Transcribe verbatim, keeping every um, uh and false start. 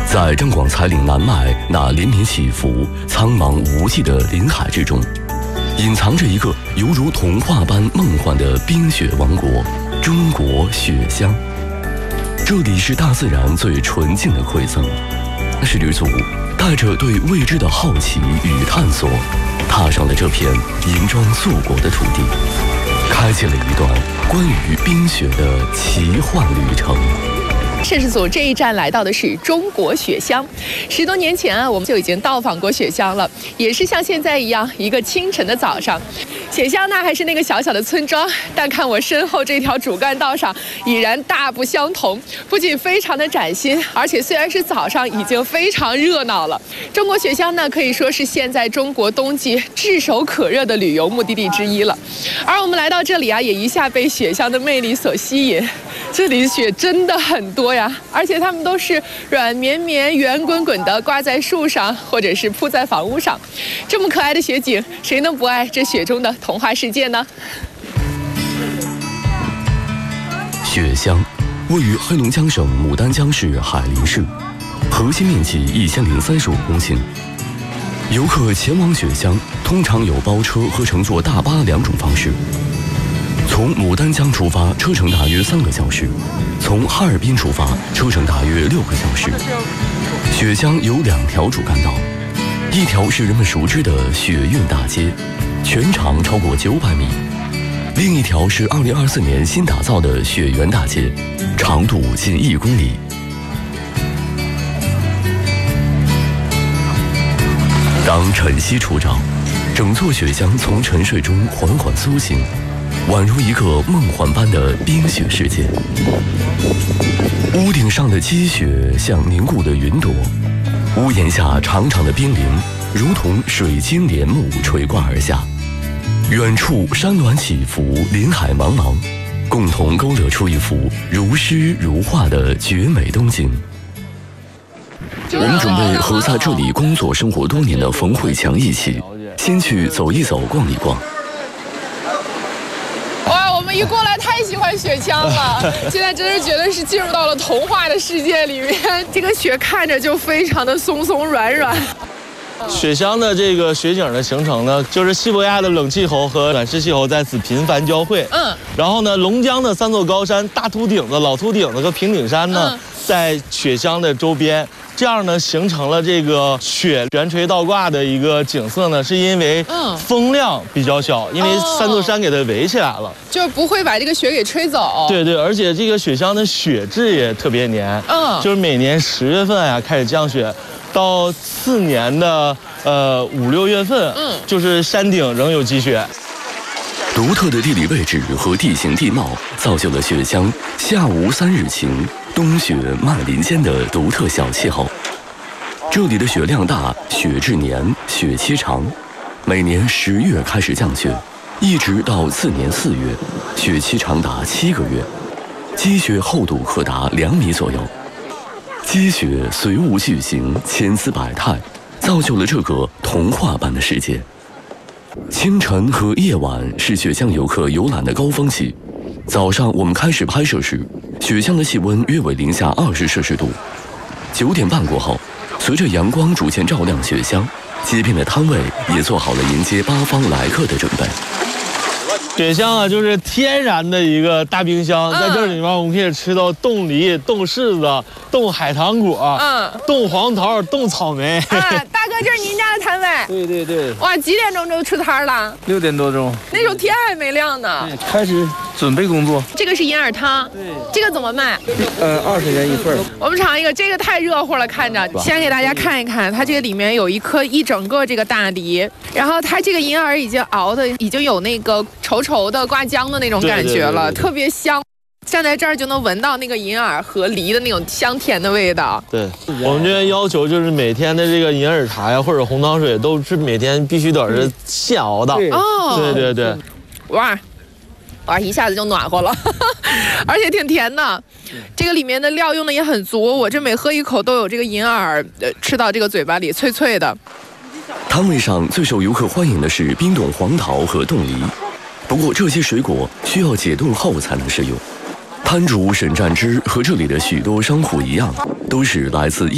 在张广才岭南脉那连绵起伏、苍茫无际的林海之中，隐藏着一个犹如童话般梦幻的冰雪王国——中国雪乡。这里是大自然最纯净的馈赠，是旅途带着对未知的好奇与探索，踏上了这片银装素裹的土地，开启了一段关于冰雪的奇幻旅程。 摄制组这一站来到的是中国雪乡。十多年前啊，我们就已经到访过雪乡了，也是像现在一样，一个清晨的早上。雪乡呢还是那个小小的村庄，但看我身后这条主干道上已然大不相同，不仅非常的崭新，而且虽然是早上，已经非常热闹了。中国雪乡呢可以说是现在中国冬季炙手可热的旅游目的地之一了。而我们来到这里啊，也一下被雪乡的魅力所吸引。这里的雪真的很多呀，而且它们都是软绵绵、圆滚滚的挂在树上，或者是铺在房屋上。这么可爱的雪景，谁能不爱这雪中的童话世界呢？ 雪乡位于黑龙江省牡丹江市海林市，核心面积一千零三十五公顷。游客前往雪乡，通常有包车和乘坐大巴两种方式。从牡丹江出发，车程大约三个小时；从哈尔滨出发，车程大约六个小时。雪乡有两条主干道，一条是人们熟知的雪运大街，全长超过九百米；另一条是二零二四年新打造的雪原大街，长度近一公里。当晨曦初照，整座雪乡从沉睡中缓缓苏醒，宛如一个梦幻般的冰雪世界。屋顶上的积雪像凝固的云朵，屋檐下长长的冰凌如同水晶帘幕垂挂而下。远处山峦起伏，林海茫茫，共同勾勒出一幅如诗如画的绝美冬景。我们准备和在这里工作生活多年的冯慧强一起，先去走一走、逛一逛。 我们一过来太喜欢雪乡了，现在真是觉得是进入到了童话的世界里面。这个雪看着就非常的松松软软。 雪乡的这个雪景的形成呢，就是西伯利亚的冷气候和暖湿气候在此频繁交汇。嗯，然后呢，龙江的三座高山，大秃顶子、老秃顶子和平顶山呢，嗯、在雪乡的周边。这样呢，形成了这个雪悬垂倒挂的一个景色呢，是因为风量比较小，因为三座山给它围起来了， 就是不会把这个雪给吹走。 对对，而且这个雪乡的雪质也特别黏，嗯，就是每年十月份啊开始降雪，到次年的呃五六月份，嗯，就是山顶仍有积雪。 独特的地理位置和地形地貌，造就了雪乡夏无三日晴，冬雪漫林间的独特小气候。这里的雪量大，雪质黏，雪期长，每年十月开始降雪，一直到次年四月，雪期长达七个月，积雪厚度可达两米左右。积雪随物俱行，千姿百态，造就了这个童话般的世界。清晨和夜晚是雪乡游客游览的高峰期。早上我们开始拍摄时，雪乡的气温约为零下二十摄氏度。九点半过后，随着阳光逐渐照亮雪乡，街边的摊位也做好了迎接八方来客的准备。 雪乡啊，就是天然的一个大冰箱，在这里面我们可以吃到冻梨、冻柿子、冻海棠果、嗯、冻黄桃、冻草莓。 啊，大哥，这是您家的摊位？ 对对对。 哇，几点钟就出摊了？ 六点多钟。 那时候天还没亮呢。 对，开始准备工作。 这个是银耳汤。对。这个怎么卖？ 呃，二十元一份。 我们尝一个，这个太热乎了，看着。先给大家看一看，它这个里面有一颗一整个这个大梨，然后它这个银耳已经熬的已经有那个稠稠的挂浆的那种感觉了，对对对对对，特别香。站在这儿就能闻到那个银耳和梨的那种香甜的味道。 对，我们这边要求就是每天的这个银耳茶呀，或者红糖水都是每天必须得是现熬的。哦，对对对。 哇，哇，一下子就暖和了，而且挺甜的。这个里面的料用的也很足，我这每喝一口都有这个银耳，呃，吃到这个嘴巴里脆脆的。 摊位上最受游客欢迎的是冰冻黄桃和冻梨，不过这些水果需要解冻后才能食用。摊主沈占之和这里的许多商户一样，都是来自